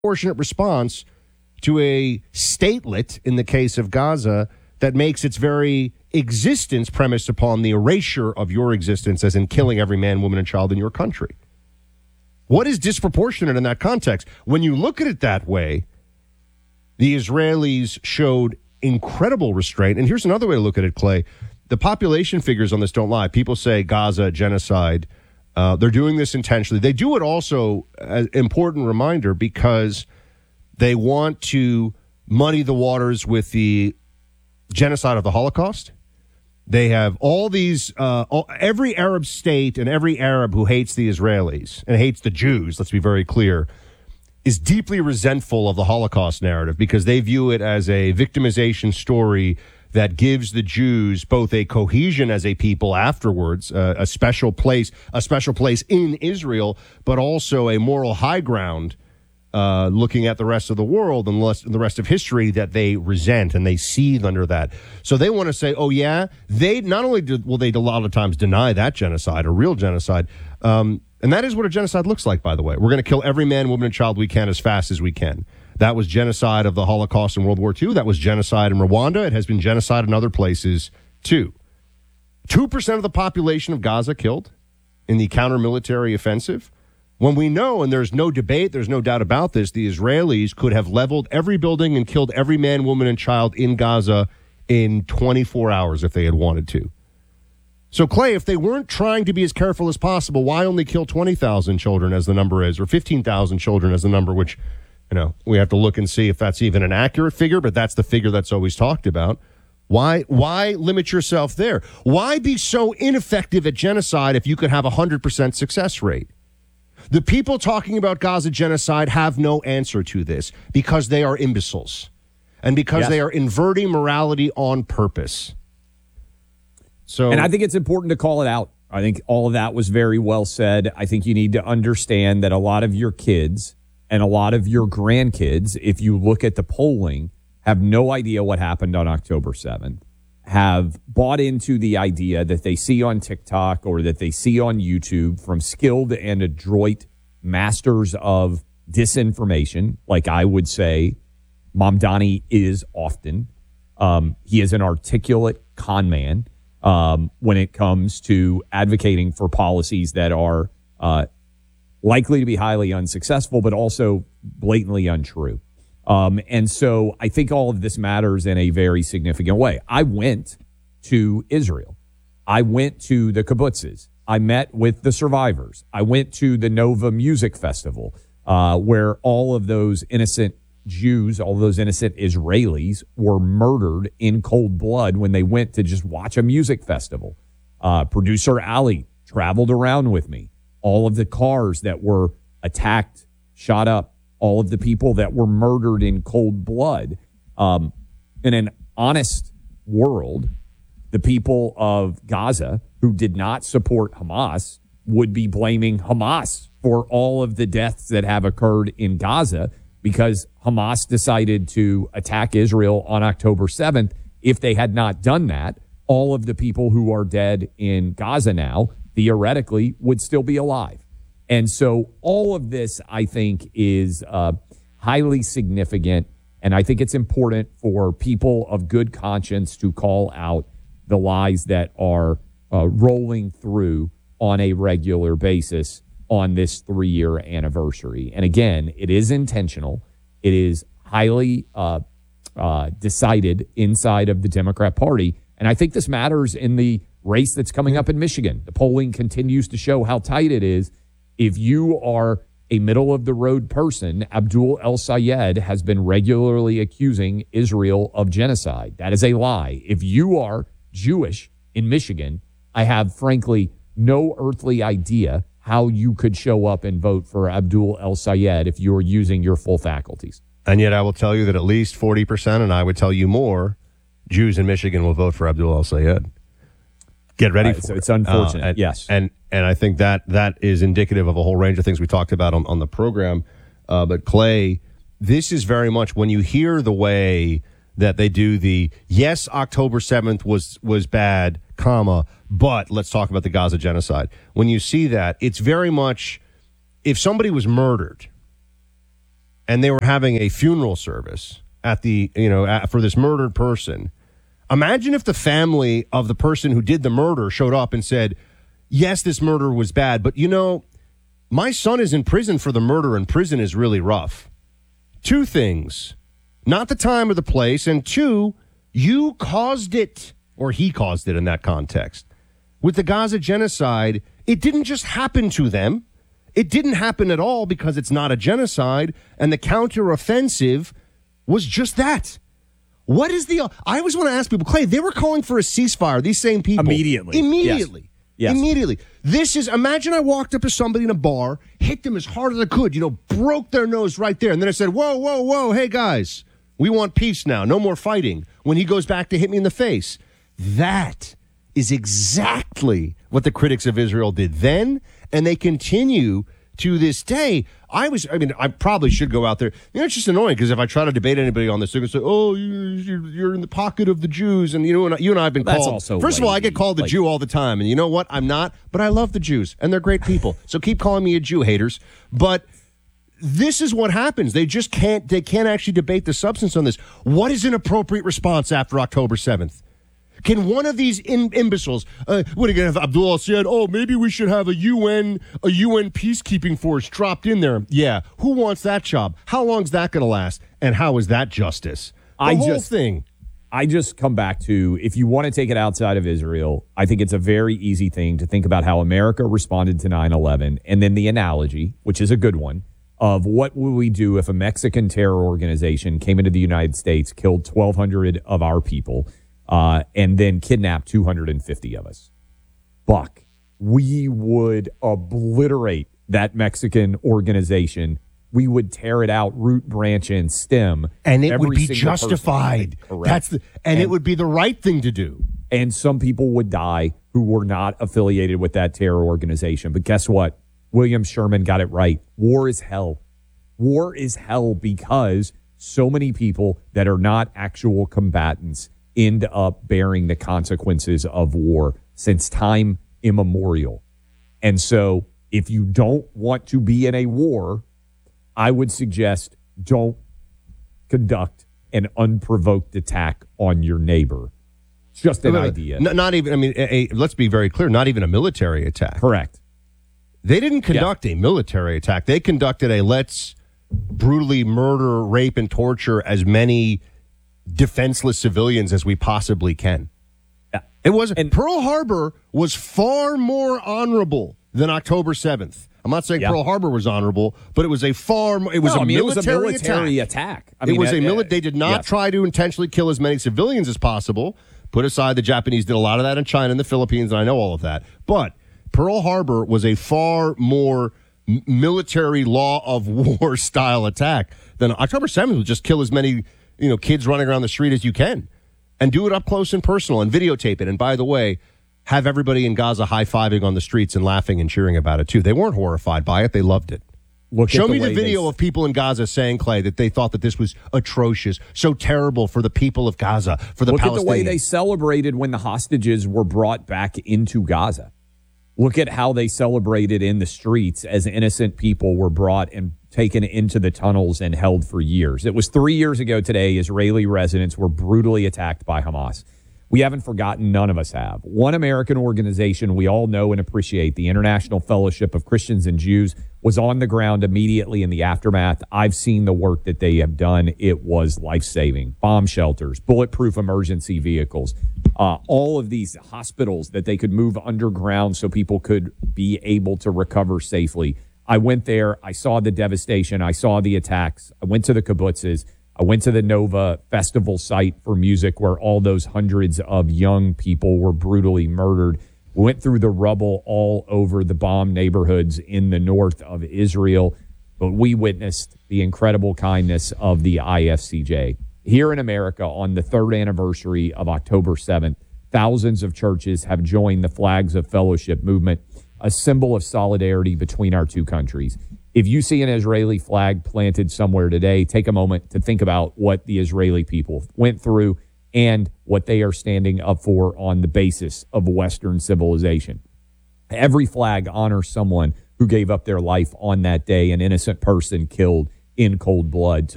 disproportionate response to a statelet, in the case of Gaza, that makes its very existence premised upon the erasure of your existence, as in killing every man, woman, and child in your country. What is disproportionate in that context? When you look at it that way, the Israelis showed incredible restraint. And here's another way to look at it, Clay. The population figures on this don't lie. People say Gaza, genocide. They're doing this intentionally. They do it also, an important reminder, because they want to muddy the waters with the genocide of the Holocaust. They have all these, every Arab state and every Arab who hates the Israelis and hates the Jews, let's be very clear, is deeply resentful of the Holocaust narrative because they view it as a victimization story that gives the Jews both a cohesion as a people afterwards, a special place in Israel, but also a moral high ground looking at the rest of the world and the rest of history that they resent, and they seethe under that. So they want to say, oh, yeah, they not only will they a lot of times deny that genocide, a real genocide, and that is what a genocide looks like, by the way. We're going to kill every man, woman, and child we can as fast as we can. That was genocide of the Holocaust in World War II. That was genocide in Rwanda. It has been genocide in other places, too. 2% of the population of Gaza killed in the counter-military offensive. When we know, and there's no debate, there's no doubt about this, the Israelis could have leveled every building and killed every man, woman, and child in Gaza in 24 hours if they had wanted to. So, Clay, if they weren't trying to be as careful as possible, why only kill 20,000 children as the number is, or 15,000 children as the number, which, you know, we have to look and see if that's even an accurate figure, but that's the figure that's always talked about. Why limit yourself there? Why be so ineffective at genocide if you could have a 100% success rate? The people talking about Gaza genocide have no answer to this because they are imbeciles and because they are inverting morality on purpose. And I think it's important to call it out. I think all of that was very well said. I think you need to understand that a lot of your kids and a lot of your grandkids, if you look at the polling, have no idea what happened on October 7th, have bought into the idea that they see on TikTok or that they see on YouTube from skilled and adroit masters of disinformation, like I would say Mamdani is often. He is an articulate con man when it comes to advocating for policies that are likely to be highly unsuccessful, but also blatantly untrue. And so I think all of this matters in a very significant way. I went to Israel. I went to the kibbutzes. I met with the survivors. I went to the Nova Music Festival, where all of those innocent Jews, all those innocent Israelis were murdered in cold blood when they went to just watch a music festival. Producer Ali traveled around with me. All of the cars that were attacked, shot up, all of the people that were murdered in cold blood. In an honest world, the people of Gaza who did not support Hamas would be blaming Hamas for all of the deaths that have occurred in Gaza because Hamas decided to attack Israel on October 7th. If they had not done that, all of the people who are dead in Gaza now theoretically would still be alive. And so all of this, I think, is highly significant. And I think it's important for people of good conscience to call out the lies that are rolling through on a regular basis on this 3-year anniversary. And again, it is intentional. It is highly decided inside of the Democrat Party. And I think this matters in the race that's coming up in Michigan. The polling continues to show how tight it is. If you are a middle-of-the-road person, Abdul El-Sayed has been regularly accusing Israel of genocide. That is a lie. If you are Jewish in Michigan, I have, frankly, no earthly idea how you could show up and vote for Abdul El-Sayed if you are using your full faculties. And yet I will tell you that at least 40%, and I would tell you more, Jews in Michigan will vote for Abdul El-Sayed. Get ready for so it. It's unfortunate, yes. And I think that is indicative of a whole range of things we talked about on the program. But, Clay, this is very much when you hear the way that they do the, yes, October 7th was bad, comma, but let's talk about the Gaza genocide. When you see that, it's very much, if somebody was murdered, and they were having a funeral service at the, for this murdered person. Imagine if the family of the person who did the murder showed up and said, yes, this murder was bad, but my son is in prison for the murder, and prison is really rough. Two things: not the time or the place, and two, you caused it, or he caused it in that context. With the Gaza genocide, it didn't just happen to them. It didn't happen at all because it's not a genocide, and the counteroffensive was just that. What is I always want to ask people, Clay, they were calling for a ceasefire, these same people. Immediately. Yes. Immediately. Imagine I walked up to somebody in a bar, hit them as hard as I could, broke their nose right there. And then I said, whoa, hey, guys, we want peace now. No more fighting. When he goes back to hit me in the face. That is exactly what the critics of Israel did then, and they continue to this day. I probably should go out there. It's just annoying because if I try to debate anybody on this, they're going to say, oh, you're in the pocket of the Jews. And you and I have been called. Also first of all, I get called the Jew all the time. And you know what? I'm not, but I love the Jews, and they're great people. So keep calling me a Jew, haters. But this is what happens. They just can't actually debate the substance on this. What is an appropriate response after October 7th? Can one of these imbeciles, what are you going to have? Abdullah said, oh, maybe we should have a UN peacekeeping force dropped in there. Yeah. Who wants that job? How long is that going to last? And how is that justice? The whole thing. I just come back to, if you want to take it outside of Israel, I think it's a very easy thing to think about how America responded to 9/11, and then the analogy, which is a good one, of what would we do if a Mexican terror organization came into the United States, killed 1,200 of our people, and then kidnapped 250 of us. Buck, we would obliterate that Mexican organization. We would tear it out, root, branch, and stem. And it would be justified. Correct. And it would be the right thing to do. And some people would die who were not affiliated with that terror organization. But guess what? William Sherman got it right. War is hell. War is hell because so many people that are not actual combatants end up bearing the consequences of war since time immemorial. And so if you don't want to be in a war, I would suggest don't conduct an unprovoked attack on your neighbor. Just an idea. Not even, let's be very clear, not even a military attack. Correct. They didn't conduct a military attack. They conducted a let's brutally murder, rape, and torture as many defenseless civilians as we possibly can. Yeah. It was Pearl Harbor was far more honorable than October 7th. I'm not saying Pearl Harbor was honorable, but it was a military attack. They did not try to intentionally kill as many civilians as possible. Put aside the Japanese did a lot of that in China and the Philippines, and I know all of that. But Pearl Harbor was a far more military law of war style attack than October 7th would just kill as many kids running around the street as you can, and do it up close and personal and videotape it. And by the way, have everybody in Gaza high-fiving on the streets and laughing and cheering about it too. They weren't horrified by it. They loved it. Show me the video of people in Gaza saying, Clay, that they thought that this was atrocious, so terrible for the people of Gaza, for the Palestinians. Look at the way they celebrated when the hostages were brought back into Gaza. Look at how they celebrated in the streets as innocent people were brought and taken into the tunnels and held for years. It was 3 years ago today, Israeli residents were brutally attacked by Hamas. We haven't forgotten, none of us have. One American organization we all know and appreciate, the International Fellowship of Christians and Jews, was on the ground immediately in the aftermath. I've seen the work that they have done. It was life-saving. Bomb shelters, bulletproof emergency vehicles, all of these hospitals that they could move underground so people could be able to recover safely. I went there. I saw the devastation. I saw the attacks. I went to the kibbutzes. I went to the Nova Festival site for music where all those hundreds of young people were brutally murdered. We went through the rubble all over the bombed neighborhoods in the north of Israel. But we witnessed the incredible kindness of the IFCJ. Here in America, on the third anniversary of October 7th, thousands of churches have joined the Flags of Fellowship movement, a symbol of solidarity between our two countries. If you see an Israeli flag planted somewhere today, take a moment to think about what the Israeli people went through and what they are standing up for on the basis of Western civilization. Every flag honors someone who gave up their life on that day, an innocent person killed in cold blood.